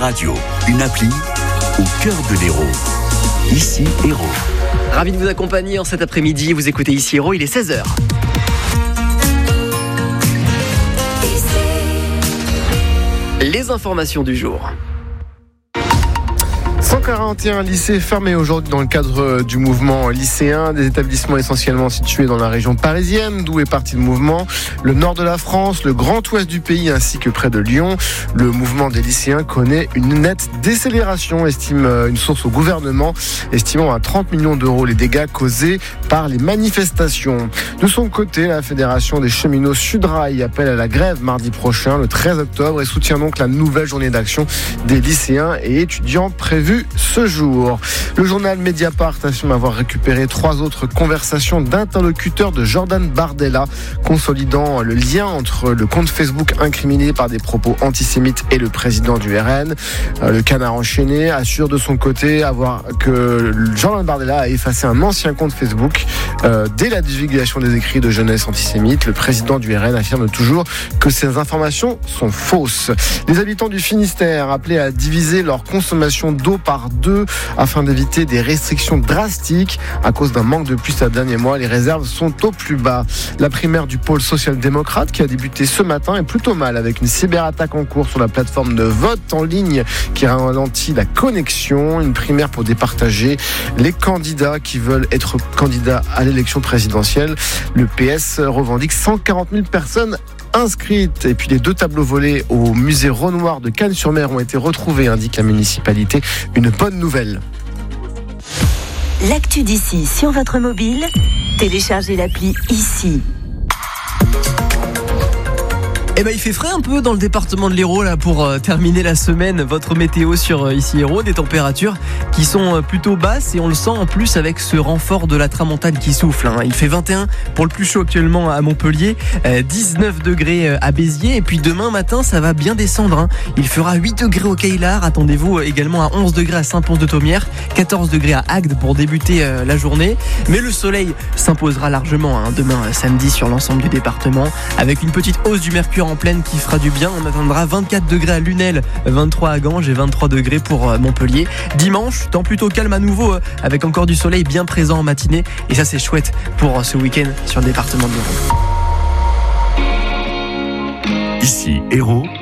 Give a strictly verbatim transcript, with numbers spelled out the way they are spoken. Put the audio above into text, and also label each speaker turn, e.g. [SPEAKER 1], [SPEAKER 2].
[SPEAKER 1] radio, une appli au cœur de l'Hérault. Ici Hérault.
[SPEAKER 2] Ravi de vous accompagner en cet après-midi. Vous écoutez Ici Hérault, il est seize heures. Les informations du jour.
[SPEAKER 3] cent quarante et un lycées fermés aujourd'hui dans le cadre du mouvement lycéen, des établissements essentiellement situés dans la région parisienne, d'où est parti le mouvement, le nord de la France, le grand ouest du pays ainsi que près de Lyon. Le mouvement des lycéens connaît une nette décélération, estime une source au gouvernement, estimant à trente millions d'euros les dégâts causés par les manifestations. De son côté, la Fédération des cheminots Sudrail appelle à la grève mardi prochain, le treize octobre, et soutient donc la nouvelle journée d'action des lycéens et étudiants prévue ce jour. Le journal Mediapart affirme avoir récupéré trois autres conversations d'interlocuteurs de Jordan Bardella, consolidant le lien entre le compte Facebook incriminé par des propos antisémites et le président du R N. Le Canard enchaîné assure de son côté avoir que Jordan Bardella a effacé un ancien compte Facebook euh, dès la divulgation des écrits de jeunesse antisémite. Le président du R N affirme toujours que ces informations sont fausses. Les habitants du Finistère appelés à diviser leur consommation d'eau par deux afin d'éviter des restrictions drastiques. À cause d'un manque de pluie ces derniers mois, les réserves sont au plus bas. La primaire du pôle social-démocrate qui a débuté ce matin est plutôt mal, avec une cyberattaque en cours sur la plateforme de vote en ligne qui ralentit la connexion. Une primaire pour départager les candidats qui veulent être candidats à l'élection présidentielle. Le P S revendique cent quarante mille personnes inscrites. Et puis les deux tableaux volés au musée Renoir de Cannes-sur-Mer ont été retrouvés, indique la municipalité. Une bonne nouvelle.
[SPEAKER 4] L'actu d'ici sur votre mobile, téléchargez l'appli Ici.
[SPEAKER 2] Eh ben, il fait frais un peu dans le département de l'Hérault là pour euh, terminer la semaine. Votre météo sur euh, Ici Hérault, des températures qui sont euh, plutôt basses et on le sent en plus avec ce renfort de la tramontane qui souffle. Hein. Il fait vingt et un pour le plus chaud actuellement à Montpellier, euh, dix-neuf degrés euh, à Béziers et puis demain matin ça va bien descendre. Hein. Il fera huit degrés au Caillard, attendez-vous euh, également à onze degrés à Saint-Pons-de-Thomières, quatorze degrés à Agde pour débuter euh, la journée. Mais le soleil s'imposera largement hein, demain euh, samedi sur l'ensemble du département avec une petite hausse du mercure en pleine qui fera du bien. On atteindra vingt-quatre degrés à Lunel, vingt-trois à Ganges et vingt-trois degrés pour Montpellier. Dimanche, temps plutôt calme à nouveau avec encore du soleil bien présent en matinée et ça c'est chouette pour ce week-end sur le département de l'Hérault.
[SPEAKER 1] Ici Hérault.